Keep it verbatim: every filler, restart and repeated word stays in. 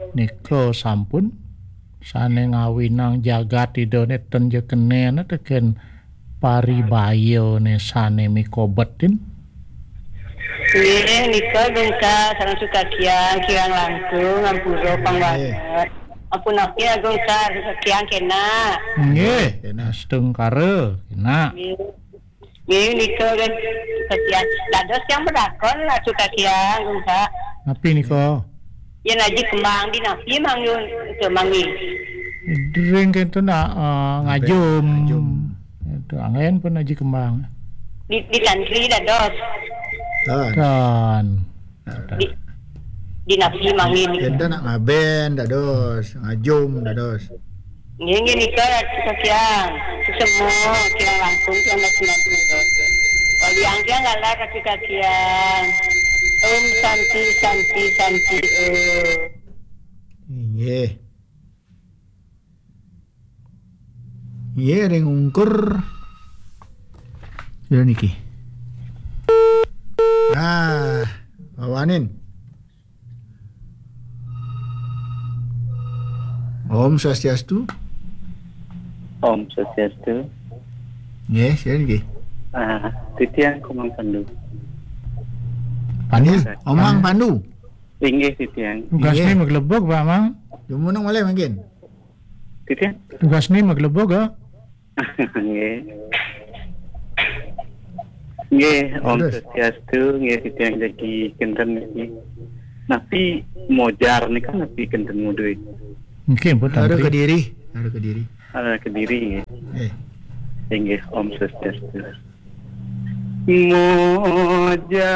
Niko sampun sane ngawinang jagat idone tenje kenena teken paribayo ne sane mikobetin. Nggih nika gengka sareng sukakian kirang langkung ampura pangwatet. Apunake gengka sukakian kena. Nggih, kena setengkare, kena. Nggih nika gen sukakian. Dados yang berdakon lah sukakian gengka. Napi niko? Ya naji kembang di napi mangyun kemangi. Dring kento na uh, ngajum. Itu angen pun naji kembang. Di di tantri dados. Kan. Di, di napi mangi. Kenta nak ngaben dados, ngajum dados. Nggih nggih nika sukakian. Semua kira langsung kira sembilan puluh. Oh yang kira ngalah sukakian. Om Santi Santi Santi eh. Nggih. Nggih ring ungkur. Ya niki. Ah, bawanin. Om Swastiastu. Om Swastiastu. Nggih, saya niki. Ah, Titiang Komang Pandu. Pandu, Omang Pandu. Inggih Titiang. Tugas ni maglebog ba, Mang? Jumunong malay mungkin. Titiang. Tugas ni maglebog ah. Nggih. Nggih, Om Swastiastu, nggih Titiang jadi kenten niki. Napi mojar nih kan napi kenten muduit. Mungkin pun Ada tantri. Kediri, ada Kediri. Ada Kediri nggih. Eh, Inggih Om Swastiastu. Moja